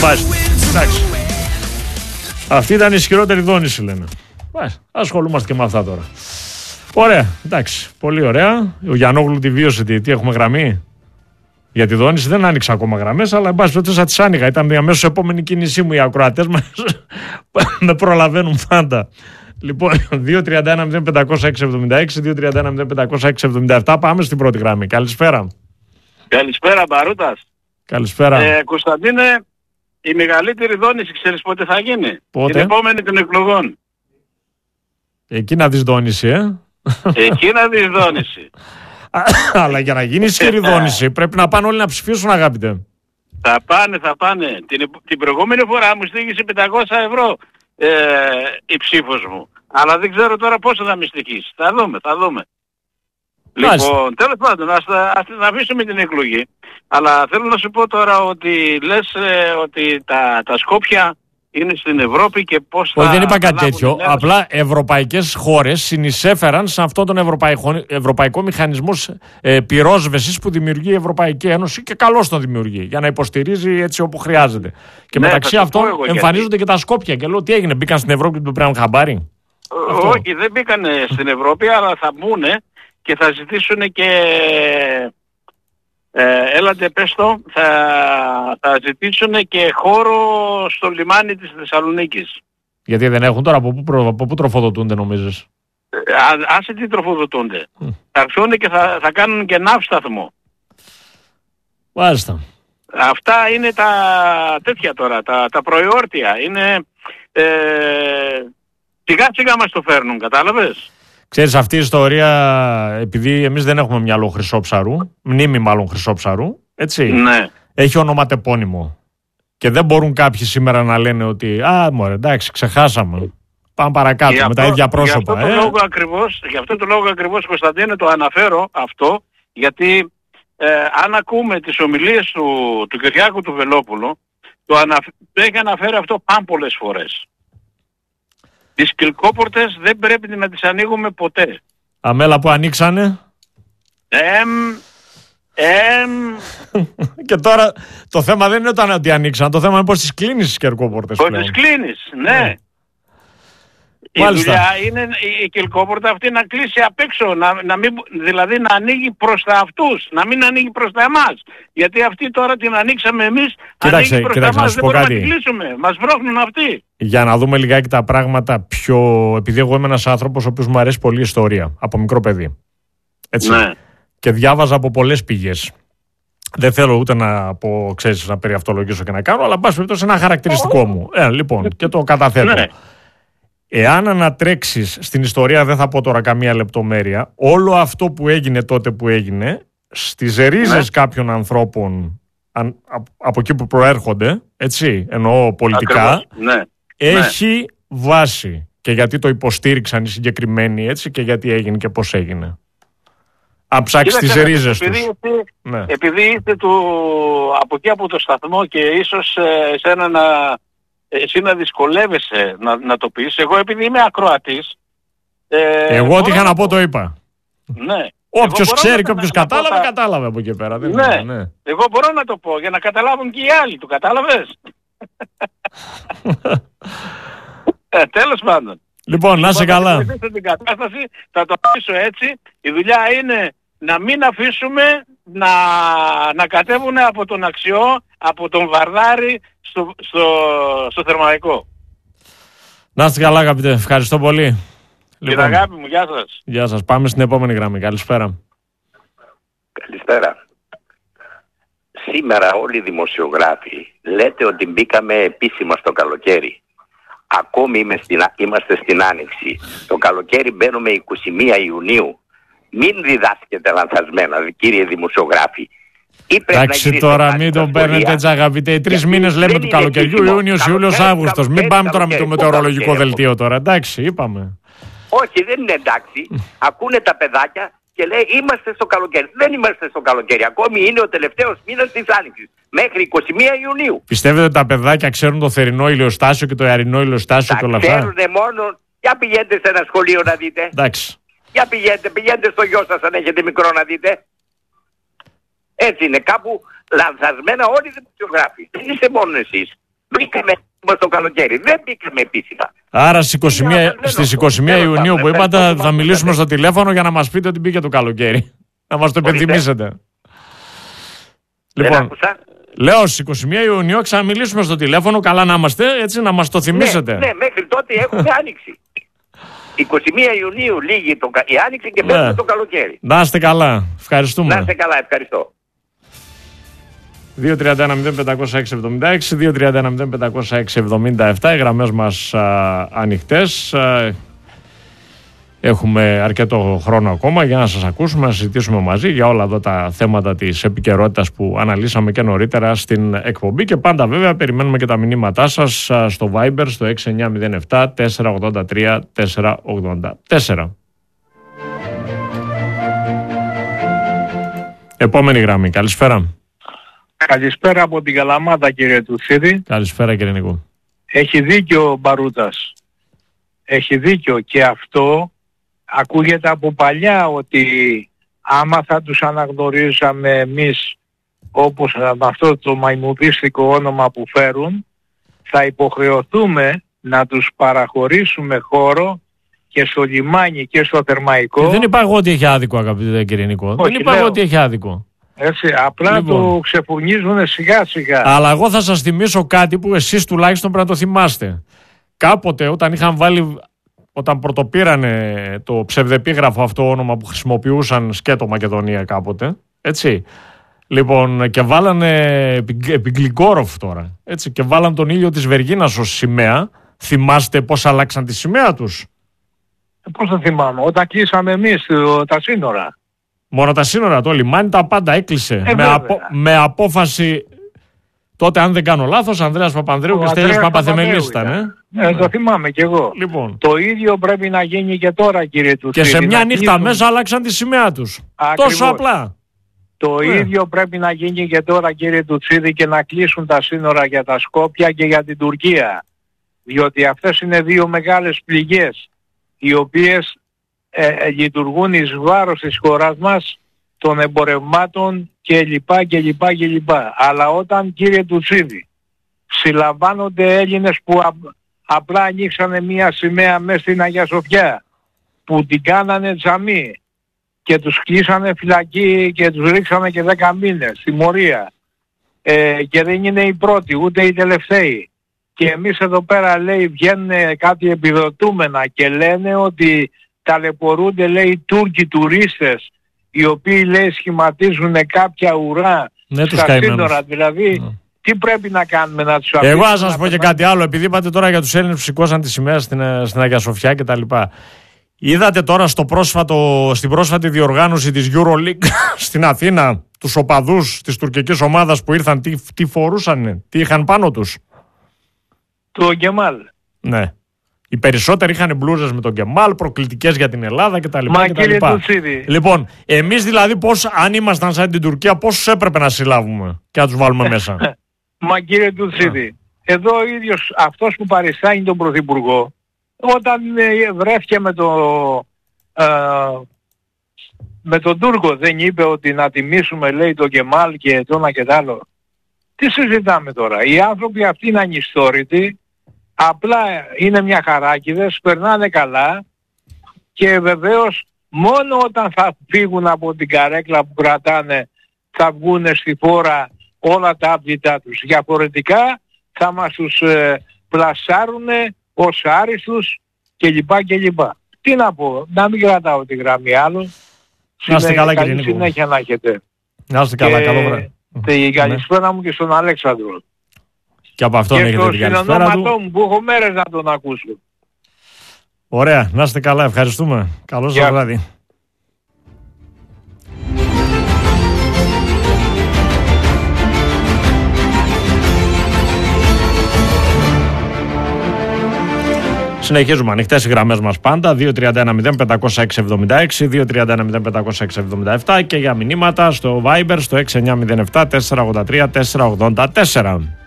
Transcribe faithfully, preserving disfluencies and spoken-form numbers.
Μάλιστα. Εντάξει. Αυτή ήταν η ισχυρότερη δόνηση, λένε. Μάλιστα. Ασχολούμαστε και με αυτά τώρα. Ωραία. Εντάξει. Πολύ ωραία. Ο Γιαννόγλου τη βίωσε. Τι, τι έχουμε γραμμή. Για τη δόνηση δεν άνοιξα ακόμα γραμμές, αλλά εν πάση περιπτώσει θα τις άνοιγα. Ήταν αμέσως επόμενη κίνησή μου. Οι ακροατές μας με προλαβαίνουν πάντα. Λοιπόν, δύο τρία ένα μηδέν πέντε μηδέν έξι εβδομήντα έξι, δύο τρία ένα μηδέν πέντε μηδέν έξι εβδομήντα επτά. Πάμε στην πρώτη γραμμή. Καλησπέρα. Καλησπέρα, Μπαρούτας. Καλησπέρα. Ε, Κωνσταντίνε, η μεγαλύτερη δόνηση ξέρεις πότε θα γίνει? Πότε? Την επόμενη των εκλογών. Εκεί να δεις δόνηση, ε. Εκεί να δεις δόνηση. Αλλά για να γίνει ισχυρή δόνηση πρέπει να πάνε όλοι να ψηφίσουν, αγάπητε. Θα πάνε, θα πάνε. Την, την προηγούμενη φορά μου στήγησε πεντακόσια ευρώ ε, η ψήφος μου. Αλλά δεν ξέρω τώρα πόσο θα με στοιχήσει. Θα δούμε, θα δούμε. Μάλιστα. Λοιπόν, τέλος πάντων, ας, ας την αφήσουμε την εκλογή. Αλλά θέλω να σου πω τώρα ότι λες ε, ότι τα, τα Σκόπια είναι στην Ευρώπη και πώς θα... Όχι, δεν είπα κάτι τέτοιο. Απλά ευρωπαϊκές χώρες συνεισέφεραν σε αυτόν τον ευρωπαϊκό, ευρωπαϊκό μηχανισμό ε, πυρόσβεσης που δημιουργεί η Ευρωπαϊκή Ένωση και καλώς τον δημιουργεί για να υποστηρίζει έτσι όπου χρειάζεται. Και ναι, μεταξύ αυτών εμφανίζονται γιατί. Και τα Σκόπια. Και λέω τι έγινε, μπήκαν στην Ευρώπη και το πρέπει να χαμπάρι. Όχι, δεν μπήκαν στην Ευρώπη, αλλά θα μπουν και θα ζητήσουν και... Ε, έλατε πες το, θα, θα ζητήσουν και χώρο στο λιμάνι της Θεσσαλονίκης. Γιατί δεν έχουν τώρα, από πού, από πού τροφοδοτούνται νομίζεις? Ε, άσε τι τροφοδοτούνται. Mm. Θα έρθουν και θα, θα κάνουν και ναύσταθμο. Μάλιστα. Αυτά είναι τα τέτοια τώρα, τα, τα προεόρτια. Είναι ε, σιγά σιγά μας το φέρνουν, κατάλαβες? Ξέρεις, αυτή η ιστορία, επειδή εμείς δεν έχουμε μυαλό Χρυσόψαρου, μνήμη μάλλον Χρυσόψαρου, έτσι, ναι. Έχει ονοματεπώνυμο. Και δεν μπορούν κάποιοι σήμερα να λένε ότι «Α, μωρέ, εντάξει, ξεχάσαμε, πάμε παρακάτω για με αυτό, τα ίδια πρόσωπα». Γι' αυτό, ε? το λόγο ακριβώς, γι' αυτό το λόγο ακριβώς, Κωνσταντίνε, το αναφέρω αυτό, γιατί ε, αν ακούμε τις ομιλίες του, του Κυριάκου του Βελόπουλου, το, αναφ... το έχει αναφέρει αυτό πάμπολες φορές. Τις κυλκόπορτες δεν πρέπει να τις ανοίγουμε ποτέ. Αμέλα που ανοίξανε. Εμ, εμ. Και τώρα το θέμα δεν είναι όταν ότι ανοίξαν, το θέμα είναι πώς τις κλείνεις τις κυλκόπορτες. Πώς τις κλείνεις, ναι. Η Μάλιστα. δουλειά είναι η κυλκόπορτα αυτή να κλείσει απ' έξω, να, να μην, δηλαδή να ανοίγει προς τα αυτούς, να μην ανοίγει προς τα εμάς. Γιατί αυτή τώρα την ανοίξαμε εμείς, κοίταξε, ανοίγει προς κοίταξε, τα εμάς, δεν μπορούμε κάτι. να την κλείσουμε, μας βρώχνουν αυτοί. Για να δούμε λιγάκι τα πράγματα πιο... Επειδή εγώ είμαι ένας άνθρωπος ο οποίος μου αρέσει πολύ η ιστορία, από μικρό παιδί. Έτσι. Ναι. Και διάβαζα από πολλές πηγές. Δεν θέλω ούτε να πω, ξέρεις, να περιαυτολογήσω και να κάνω, αλλά πάση περιπτώσει ένα χαρακτηριστικό μου. Ε, λοιπόν, και το καταθέτω. Ναι. Εάν ανατρέξεις στην ιστορία, δεν θα πω τώρα καμία λεπτομέρεια, όλο αυτό που έγινε τότε που έγινε, στις ρίζες ναι. κάποιων ανθρώπων αν, από εκεί που προέρχονται, έτσι, εννοώ πολιτικά, ναι. έχει ναι. βάση. Και γιατί το υποστήριξαν οι συγκεκριμένοι, έτσι, και γιατί έγινε και πώς έγινε. Αν ψάξεις τις ρίζες επειδή, τους. Επειδή, ναι. επειδή είστε του, από εκεί από το σταθμό και ίσως ε, εσένα να... εσύ να δυσκολεύεσαι να, να το πεις. Εγώ επειδή είμαι ακροατής... Ε, εγώ ό,τι είχα να πω το είπα. Ναι. Όποιος ξέρει και όποιος κατάλαβε, τα... κατάλαβε από εκεί πέρα. Δεν ναι. είναι, ναι. Εγώ μπορώ να το πω για να καταλάβουν και οι άλλοι. Το κατάλαβες? ε, τέλος πάντων. Λοιπόν, να είσαι καλά. Θα την κατάσταση, θα το αφήσω έτσι. Η δουλειά είναι να μην αφήσουμε να, να κατέβουν από τον Αξιό, από τον Βαρδάρη στο, στο, στο Θερμαϊκό. Να είστε καλά, αγαπητέ. Ευχαριστώ πολύ. Κύριε λοιπόν, αγάπη μου, γεια σας. Γεια σας. Πάμε στην επόμενη γραμμή. Καλησπέρα. Καλησπέρα. Σήμερα όλοι οι δημοσιογράφοι λέτε ότι μπήκαμε επίσημα στο καλοκαίρι. Ακόμη είμαστε στην Άνοιξη. Το καλοκαίρι μπαίνουμε είκοσι μία Ιουνίου. Μην διδάσκετε λανθασμένα, κύριε δημοσιογράφοι. Εντάξει τώρα, μην τον παίρνετε έτσι, αγαπητέ. Τρεις μήνες λέμε του καλοκαιριού, Ιούνιος, Ιούλιος, Αύγουστος. Μην πάμε τώρα με το μετεωρολογικό δελτίο τώρα. Εντάξει, είπαμε. Όχι, δεν είναι εντάξει. Ακούνε τα παιδάκια και λέει είμαστε στο καλοκαίρι. Δεν είμαστε στο καλοκαίρι. Ακόμη είναι ο τελευταίος μήνας της Άνοιξης. Μέχρι είκοσι μία Ιουνίου. Πιστεύετε ότι τα παιδάκια ξέρουν το θερινό ηλιοστάσιο και το ιαρινό ηλιοστάσιο και όλα αυτά? Ξέρουνε μόνο. Για πηγαίνετε σε ένα σχολείο να δείτε. Εντάξει. Για πηγαίνετε, πηγαίνετε στο γιο σας αν έχετε μικρό να δείτε. Έτσι είναι, κάπου λανθασμένα όλοι οι δημοσιογράφοι. Δεν είστε μόνο εσείς. Μπήκαμε το καλοκαίρι. Δεν μπήκαμε επίσημα. Άρα στις είκοσι μία, στις είκοσι μία Ιουνίου που είπατε θα μιλήσουμε στο τηλέφωνο για να μας πείτε ότι μπήκε το καλοκαίρι. Να μας το υπενθυμίσετε. Λοιπόν, λέω στις είκοσι μία Ιουνίου ξαναμιλήσουμε στο τηλέφωνο, καλά να είμαστε, έτσι να μας το θυμίσετε. Ναι, ναι, μέχρι τότε έχουμε άνοιξη. είκοσι μία Ιουνίου λήγει το, η άνοιξη και μπαίνουμε ναι. το καλοκαίρι. Να είστε καλά. Ευχαριστούμε. Να είστε καλά, ευχαριστώ. δύο τρία ένα μηδέν πέντε μηδέν έξι εβδομήντα έξι, δύο τρία ένα μηδέν πέντε μηδέν έξι εβδομήντα επτά, οι γραμμές μας α, ανοιχτές. Α, έχουμε αρκετό χρόνο ακόμα για να σας ακούσουμε, να συζητήσουμε μαζί για όλα εδώ τα θέματα της επικαιρότητας που αναλύσαμε και νωρίτερα στην εκπομπή και πάντα βέβαια περιμένουμε και τα μηνύματά σας α, στο Viber στο έξι εννιά μηδέν επτά τέσσερα ογδόντα τρία τέσσερα ογδόντα τέσσερα. Επόμενη γραμμή, καλησπέρα. Καλησπέρα από την Καλαμάτα, κύριε Τουτσίδη. Καλησπέρα, κύριε Νικού. Έχει δίκιο ο Μπαρούτας. Έχει δίκιο και αυτό ακούγεται από παλιά ότι άμα θα τους αναγνωρίζαμε εμείς όπως με αυτό το μαϊμουδίστικο όνομα που φέρουν, θα υποχρεωθούμε να τους παραχωρήσουμε χώρο και στο λιμάνι και στο Θερμαϊκό. Δεν είπα εγώ ότι έχει άδικο, αγαπητέ κύριε Νικό. Όχι, δεν είπα εγώ ότι έχει άδικο. Έτσι, απλά λοιπόν το ξεφουνίζουν σιγά σιγά. Αλλά εγώ θα σας θυμίσω κάτι που εσείς τουλάχιστον πρέπει να το θυμάστε. Κάποτε όταν είχαν βάλει, όταν πρωτοπήρανε το ψευδεπίγραφο αυτό όνομα που χρησιμοποιούσαν σκέτο Μακεδονία κάποτε, έτσι, λοιπόν, και βάλανε επί Γκλικόροφ τώρα, έτσι, και βάλαν τον ήλιο της Βεργίνας ως σημαία. Θυμάστε πώς αλλάξαν τη σημαία τους? Ε, πώς το θυμάμαι? Όταν κλείσαμε εμείς τα σύνορα. Μόνο τα σύνορα, το λιμάνι, τα πάντα έκλεισε. Ε, με, απο, με απόφαση, τότε αν δεν κάνω λάθος, Ανδρέας Παπανδρέου και Στέλιος Παπαθεμελής ήταν. Ε? Ε, το θυμάμαι κι εγώ. Λοιπόν. Το ίδιο πρέπει να γίνει και τώρα, κύριε Τουτσίδη. Και σε μια νύχτα κλείσουν μέσα άλλαξαν τη σημαία τους. Ακριβώς. Τόσο απλά. Το ε. ίδιο πρέπει να γίνει και τώρα, κύριε Τουτσίδη, και να κλείσουν τα σύνορα για τα Σκόπια και για την Τουρκία. Διότι αυτές είναι δύο μεγάλες πληγές, οι οποίες Ε, ε, λειτουργούν εις βάρος της χώρας μας, των εμπορευμάτων και λοιπά και λοιπά και λοιπά. Αλλά όταν, κύριε Τουτσίδη, συλλαμβάνονται Έλληνες που α, απλά ανοίξανε μία σημαία μέσα στην Αγία Σοφιά, που την κάνανε τζαμί και τους κλείσανε φυλακή και τους ρίξανε και δέκα μήνες τιμωρία, ε, και δεν είναι οι πρώτοι ούτε οι τελευταίοι. Και εμείς εδώ πέρα, λέει, βγαίνουν κάτι επιδοτούμενα και λένε ότι ταλαιπωρούνται, λέει, Τούρκοι τουρίστες, οι οποίοι, λέει, σχηματίζουν κάποια ουρά ναι, στα σύνορα. Δηλαδή, ναι. τι πρέπει να κάνουμε, να τους αφήσουμε? Εγώ να σας πω και κάτι άλλο, επειδή είπατε τώρα για τους Έλληνες που σηκώσαν τη σημαία στην, στην Αγία Σοφιά και τα λοιπά. Είδατε τώρα στο πρόσφατο, στην πρόσφατη διοργάνωση της EuroLeague στην Αθήνα, τους οπαδούς της τουρκικής ομάδας που ήρθαν, τι, τι φορούσαν, τι είχαν πάνω τους? Το Γκεμάλ. Ναι. Οι περισσότεροι είχαν μπλούζες με τον Γκεμάλ, προκλητικές για την Ελλάδα κτλ. Μα κύριε Τουτσίδη. Λοιπόν, εμείς δηλαδή, πώς, αν ήμασταν σαν την Τουρκία, πόσους έπρεπε να συλλάβουμε και να τους βάλουμε μέσα? Μα κύριε Τουτσίδη, εδώ ο ίδιος αυτός που παριστάνει τον Πρωθυπουργό, όταν βρέθηκε με, το, ε, με τον Τούρκο, δεν είπε ότι να τιμήσουμε, λέει, τον Γκεμάλ και το ένα και το άλλο? Τι συζητάμε τώρα? Οι άνθρωποι αυτοί είναι ανιστόρητοι. Απλά είναι μια χαράκιδες, περνάνε καλά και βεβαίως μόνο όταν θα φύγουν από την καρέκλα που κρατάνε θα βγουν στη φόρα όλα τα άπτυτά τους. Διαφορετικά θα μας τους ε, πλασάρουν ως άριστους κλπ. κλπ. Τι να πω, να μην κρατάω τη γραμμή άλλο. Να είστε καλά, κύριε Νίκο. Συνέχεια να έχετε. Να είστε καλά, καλό βράδυ. Την καλησπέρα μου και στον Αλέξανδρο. Και από αυτόν έχετε την καλησπέρα του. Μου που έχω μέρες να τον ακούσω. Ωραία, να είστε καλά, ευχαριστούμε. Καλό σας βράδυ. Συνεχίζουμε ανοιχτές οι γραμμές μας πάντα. δύο τρία ένα μηδέν πέντε μηδέν έξι εβδομήντα έξι, δύο τρία ένα μηδέν πέντε μηδέν έξι εβδομήντα επτά και για μηνύματα στο Viber στο έξι εννιά μηδέν επτά τέσσερα ογδόντα τρία τέσσερα ογδόντα τέσσερα.